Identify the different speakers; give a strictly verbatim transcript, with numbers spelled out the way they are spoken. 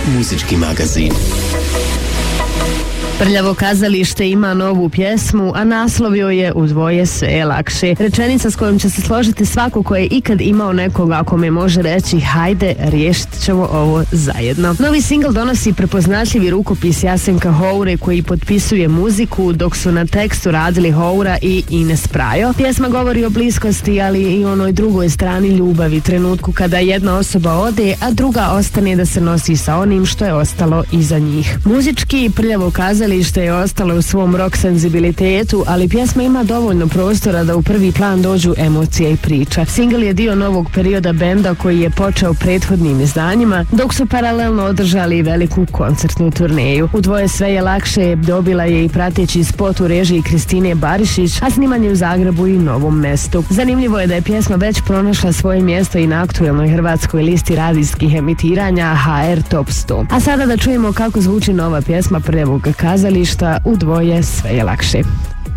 Speaker 1: muzički magazin.
Speaker 2: Prljavo kazalište ima novu pjesmu, a naslov joj je U dvoje sve je lakše. Rečenica s kojom će se složiti svako ko je ikad imao nekoga kome može reći hajde, riješit ćemo ovo zajedno. Novi singl donosi prepoznatljivi rukopis Jasenka Houre koji potpisuje muziku, dok su na tekstu radili Houra i Ines Prajo. Pjesma govori o bliskosti, ali i onoj drugoj strani ljubavi, trenutku kada jedna osoba ode, a druga ostane da se nosi sa onim što je ostalo iza njih. Muzički Prljavo kazalište je ostalo u svom rock senzibilitetu, ali pjesma ima dovoljno prostora da u prvi plan dođu emocija i priča. Singl je dio novog perioda benda koji je počeo prethodnim izdanjima, dok su paralelno održali veliku koncertnu turneju. U dvoje sve je lakše dobila je i prateći spot u režiji Kristine Barišić, a snimanje u Zagrebu i Novom mestu. Zanimljivo je da je pjesma već pronašla svoje mjesto i na aktuelnoj hrvatskoj listi radijskih emitiranja H R Top sto. A sada da čujemo kako zvuči nova pjesma Prljavog kazališta U dvoje sve je lakše.